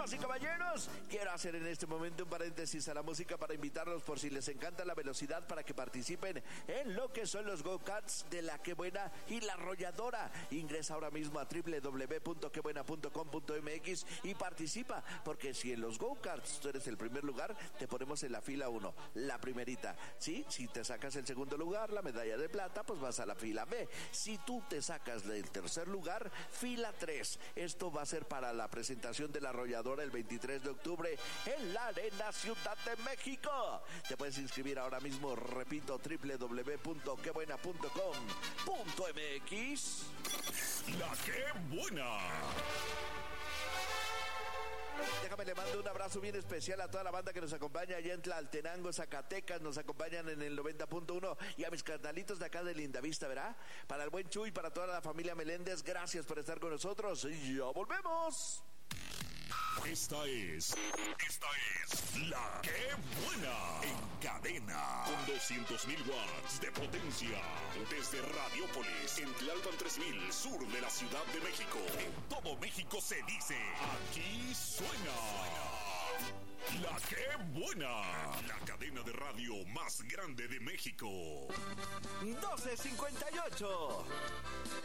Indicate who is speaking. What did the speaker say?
Speaker 1: Damas y caballeros, quiero hacer en este momento un paréntesis a la música para invitarlos, por si les encanta la velocidad, para que participen en lo que son los go-karts de La Que Buena y La Arrolladora. Ingresa ahora mismo a www.quebuena.com.mx y participa, porque si en los go-karts tú eres el primer lugar, te ponemos en la fila 1, la primerita. ¿Sí? Si te sacas el segundo lugar, la medalla de plata, pues vas a la fila B. Si tú te sacas del tercer lugar, fila 3. Esto va a ser para la presentación de La Arrolladora el 23 de octubre en la Arena Ciudad de México. Te puedes inscribir ahora mismo, repito, www.quebuena.com.mx.
Speaker 2: La Que Buena.
Speaker 1: Déjame le mando un abrazo bien especial a toda la banda que nos acompaña allá en Tlaltenango, Zacatecas. Nos acompañan en el 90.1 y a mis carnalitos de acá de Lindavista, ¿verdad? Para el buen Chuy, para toda la familia Meléndez, gracias por estar con nosotros y ya volvemos.
Speaker 2: Esta es La Que Buena, en cadena, con 200,000 watts de potencia, desde Radiópolis, en Tlalpan 3000, sur de la Ciudad de México. En todo México se dice, aquí suena La Que Buena, la cadena de radio más grande de México.
Speaker 1: 12:58.